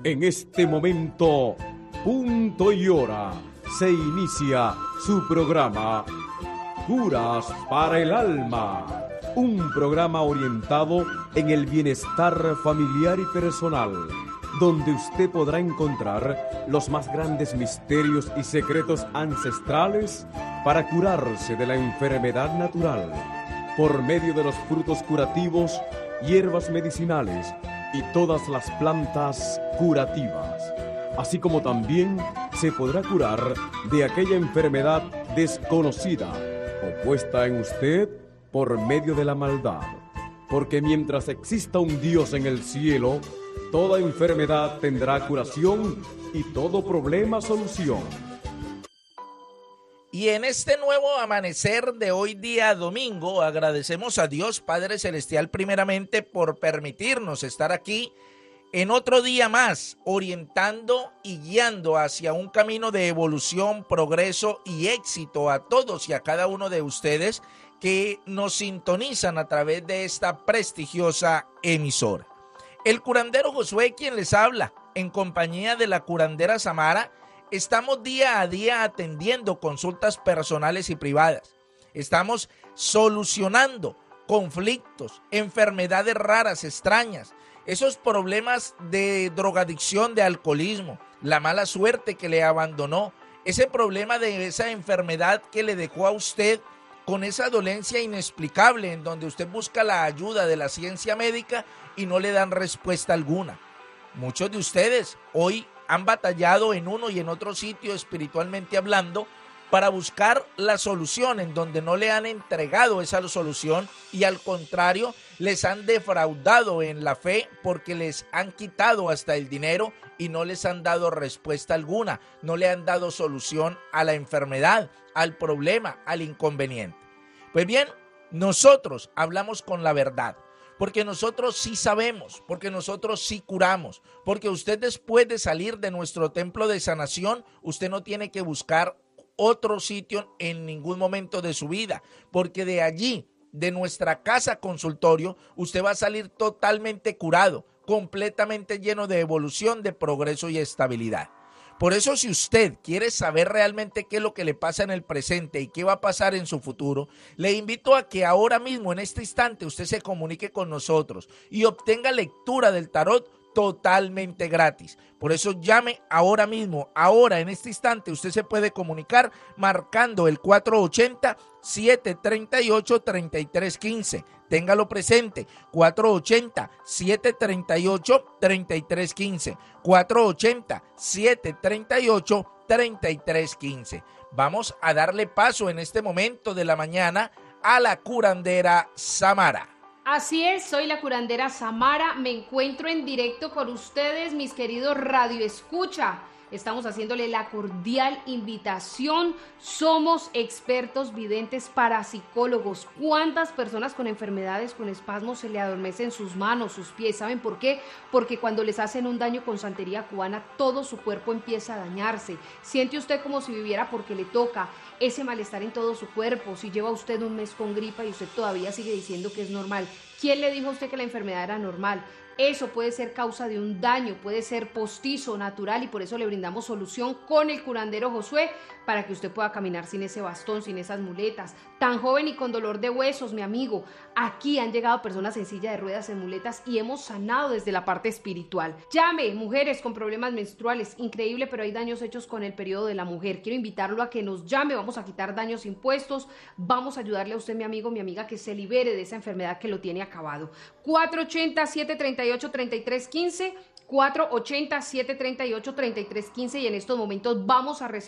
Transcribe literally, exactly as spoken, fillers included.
En este momento, punto y hora, se inicia su programa Curas para el Alma, un programa orientado en el bienestar familiar y personal, donde usted podrá encontrar los más grandes misterios y secretos ancestrales para curarse de la enfermedad natural, por medio de los frutos curativos, hierbas medicinales y todas las plantas curativas, así como también se podrá curar de aquella enfermedad desconocida o puesta en usted por medio de la maldad, porque mientras exista un Dios en el cielo, toda enfermedad tendrá curación y todo problema solución. Y en este nuevo amanecer de hoy día domingo, agradecemos a Dios Padre Celestial primeramente por permitirnos estar aquí en otro día más, orientando y guiando hacia un camino de evolución, progreso y éxito a todos y a cada uno de ustedes que nos sintonizan a través de esta prestigiosa emisora. El curandero Josué, quien les habla, en compañía de la curandera Samara, estamos día a día atendiendo consultas personales y privadas. Estamos solucionando conflictos, enfermedades raras, extrañas, esos problemas de drogadicción, de alcoholismo, la mala suerte que le abandonó, ese problema de esa enfermedad que le dejó a usted con esa dolencia inexplicable en donde usted busca la ayuda de la ciencia médica y no le dan respuesta alguna. Muchos de ustedes hoy han batallado en uno y en otro sitio espiritualmente hablando para buscar la solución en donde no le han entregado esa solución y al contrario les han defraudado en la fe porque les han quitado hasta el dinero y no les han dado respuesta alguna, no le han dado solución a la enfermedad, al problema, al inconveniente. Pues bien, nosotros hablamos con la verdad. Porque nosotros sí sabemos, porque nosotros sí curamos, porque usted después de salir de nuestro templo de sanación, usted no tiene que buscar otro sitio en ningún momento de su vida, porque de allí, de nuestra casa consultorio, usted va a salir totalmente curado, completamente lleno de evolución, de progreso y estabilidad. Por eso, si usted quiere saber realmente qué es lo que le pasa en el presente y qué va a pasar en su futuro, le invito a que ahora mismo, en este instante, usted se comunique con nosotros y obtenga lectura del tarot totalmente gratis. Por eso llame ahora mismo, ahora en este instante, usted se puede comunicar marcando el cuatro ochenta, siete treinta y ocho, treinta y tres quince. Téngalo presente, cuatro ochenta, siete treinta y ocho, treinta y tres quince, cuatro ochenta, siete treinta y ocho, treinta y tres quince. Vamos a darle paso en este momento de la mañana a la curandera Samara. Así es, soy la curandera Samara, me encuentro en directo con ustedes, mis queridos Radio Escucha. Estamos haciéndole la cordial invitación. Somos expertos videntes parapsicólogos. ¿Cuántas personas con enfermedades, con espasmos se le adormecen sus manos, sus pies? ¿Saben por qué? Porque cuando les hacen un daño con santería cubana, todo su cuerpo empieza a dañarse. Siente usted como si viviera porque le toca ese malestar en todo su cuerpo. Si lleva usted un mes con gripa y usted todavía sigue diciendo que es normal, ¿quién le dijo a usted que la enfermedad era normal? Eso puede ser causa de un daño, puede ser postizo, natural, y por eso le brindamos solución con el curandero Josué para que usted pueda caminar sin ese bastón, sin esas muletas. Tan joven y con dolor de huesos, mi amigo. Aquí han llegado personas en silla de ruedas, en muletas, y hemos sanado desde la parte espiritual. Llame, mujeres con problemas menstruales. Increíble, pero hay daños hechos con el periodo de la mujer. Quiero invitarlo a que nos llame. Vamos a quitar daños impuestos. Vamos a ayudarle a usted, mi amigo, mi amiga, que se libere de esa enfermedad que lo tiene acabado. cuatro ochenta, siete treinta y ocho, treinta y tres quince, cuatro ochenta, siete treinta y ocho, treinta y tres quince, y en estos momentos vamos a recibir